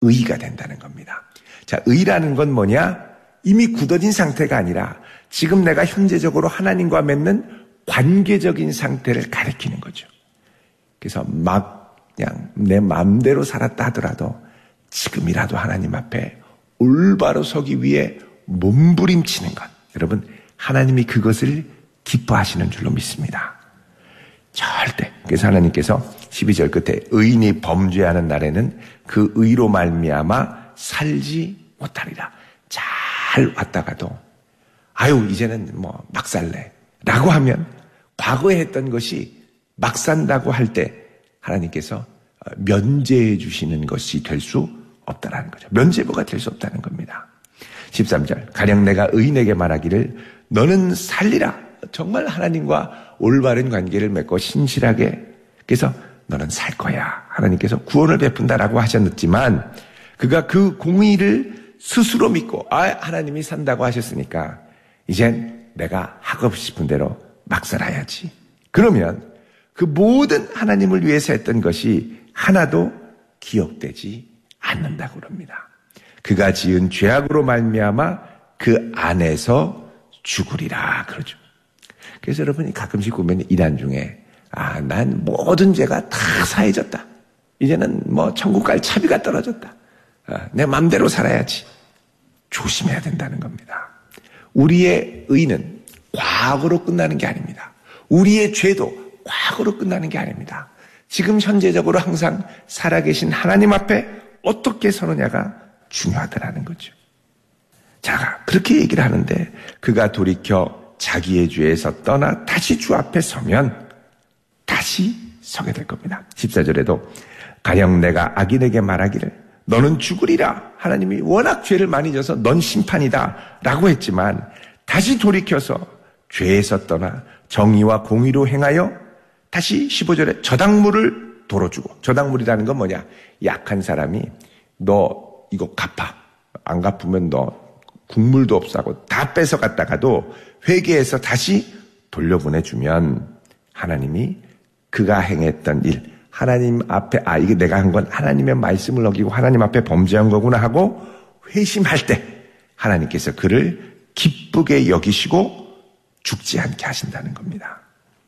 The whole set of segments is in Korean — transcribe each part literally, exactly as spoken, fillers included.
의가 된다는 겁니다. 자, 의라는 건 뭐냐? 이미 굳어진 상태가 아니라 지금 내가 현재적으로 하나님과 맺는 관계적인 상태를 가리키는 거죠. 그래서 막 그냥 내 마음대로 살았다 하더라도 지금이라도 하나님 앞에 올바로 서기 위해 몸부림치는 것. 여러분, 하나님이 그것을 기뻐하시는 줄로 믿습니다. 절대. 그래서 하나님께서 십이 절 끝에 의인이 범죄하는 날에는 그 의로 말미암아 살지 못하리라. 잘 왔다가도 아유 이제는 뭐 막 살래 라고 하면 과거에 했던 것이 막 산다고 할 때 하나님께서 면제해 주시는 것이 될 수 없다라는 거죠. 면제부가 될 수 없다는 겁니다. 십삼 절 가령 내가 의인에게 말하기를 너는 살리라. 정말 하나님과 올바른 관계를 맺고 신실하게 그래서 너는 살 거야. 하나님께서 구원을 베푼다라고 하셨지만 그가 그 공의를 스스로 믿고 아 하나님이 산다고 하셨으니까 이젠 내가 하고 싶은 대로 막 살아야지. 그러면 그 모든 하나님을 위해서 했던 것이 하나도 기억되지 않는다고 그럽니다. 그가 지은 죄악으로 말미암아 그 안에서 죽으리라 그러죠. 그래서 여러분이 가끔씩 보면 이단 중에 아, 난 모든 죄가 다 사해졌다. 이제는 뭐 천국 갈 차비가 떨어졌다. 아, 내 맘대로 살아야지. 조심해야 된다는 겁니다. 우리의 의는 과거로 끝나는 게 아닙니다. 우리의 죄도 과거로 끝나는 게 아닙니다. 지금 현재적으로 항상 살아계신 하나님 앞에 어떻게 서느냐가 중요하다라는 거죠. 자, 그렇게 얘기를 하는데 그가 돌이켜 자기의 죄에서 떠나 다시 주 앞에 서면 다시 서게 될 겁니다. 십사 절에도 가령 내가 악인에게 말하기를 너는 죽으리라. 하나님이 워낙 죄를 많이 져서 넌 심판이다 라고 했지만 다시 돌이켜서 죄에서 떠나 정의와 공의로 행하여 다시 십오 절에 저당물을 도로주고 저당물이라는 건 뭐냐? 약한 사람이 너 이거 갚아. 안 갚으면 너 국물도 없어 하고 다 뺏어갔다가도 회개해서 다시 돌려보내주면 하나님이 그가 행했던 일 하나님 앞에 아 이게 내가 한 건 하나님의 말씀을 어기고 하나님 앞에 범죄한 거구나 하고 회심할 때 하나님께서 그를 기쁘게 여기시고 죽지 않게 하신다는 겁니다.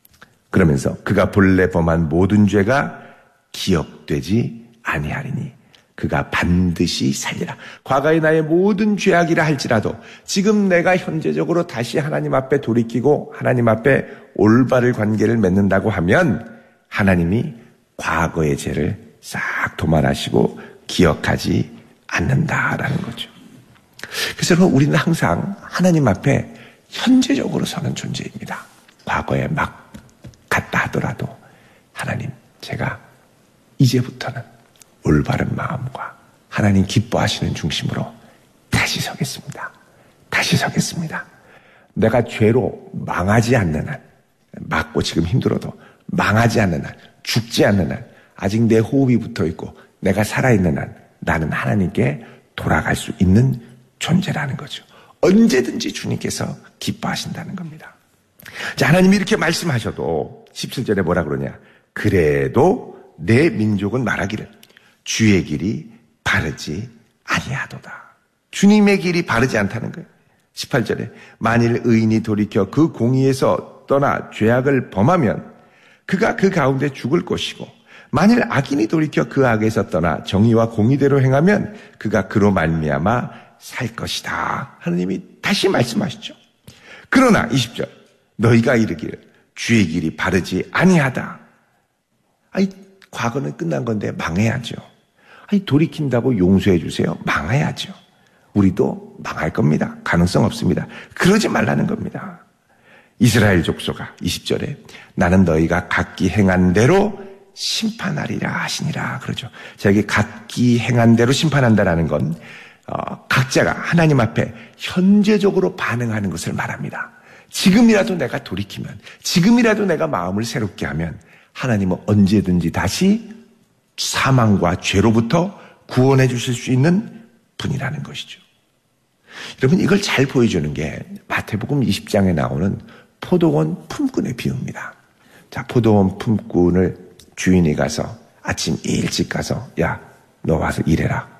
그러면서 그가 본래 범한 모든 죄가 기억되지 아니하리니 그가 반드시 살리라. 과거의 나의 모든 죄악이라 할지라도 지금 내가 현재적으로 다시 하나님 앞에 돌이키고 하나님 앞에 올바른 관계를 맺는다고 하면 하나님이 과거의 죄를 싹 도말하시고 기억하지 않는다라는 거죠. 그래서 여러분 우리는 항상 하나님 앞에 현재적으로 서는 존재입니다. 과거에 막 갔다 하더라도 하나님 제가 이제부터는 올바른 마음과 하나님 기뻐하시는 중심으로 다시 서겠습니다. 다시 서겠습니다. 내가 죄로 망하지 않는 한 맞고 지금 힘들어도 망하지 않는 한 죽지 않는 한 아직 내 호흡이 붙어있고 내가 살아있는 한 나는 하나님께 돌아갈 수 있는 존재라는 거죠. 언제든지 주님께서 기뻐하신다는 겁니다. 자, 하나님이 이렇게 말씀하셔도 십칠 절에 뭐라 그러냐? 그래도 내 민족은 말하기를 주의 길이 바르지 아니하도다. 주님의 길이 바르지 않다는 거예요. 십팔 절에 만일 의인이 돌이켜 그 공의에서 떠나 죄악을 범하면 그가 그 가운데 죽을 것이고 만일 악인이 돌이켜 그 악에서 떠나 정의와 공의대로 행하면 그가 그로 말미암아 살 것이다. 하나님이 다시 말씀하시죠. 그러나 이십 절 너희가 이르기를 주의 길이 바르지 아니하다. 아니 과거는 끝난 건데 망해야죠. 아니 돌이킨다고 용서해 주세요. 망해야죠. 우리도 망할 겁니다. 가능성 없습니다. 그러지 말라는 겁니다. 이스라엘 족속아 이십 절에 나는 너희가 각기 행한 대로 심판하리라 하시니라 그러죠. 자, 여기 각기 행한 대로 심판한다라는 건 어, 각자가 하나님 앞에 현재적으로 반응하는 것을 말합니다. 지금이라도 내가 돌이키면 지금이라도 내가 마음을 새롭게 하면 하나님은 언제든지 다시 사망과 죄로부터 구원해 주실 수 있는 분이라는 것이죠. 여러분 이걸 잘 보여주는 게 마태복음 이십 장에 나오는 포도원 품꾼의 비유입니다. 자, 포도원 품꾼을 주인이 가서 아침 일찍 가서 야, 너 와서 일해라.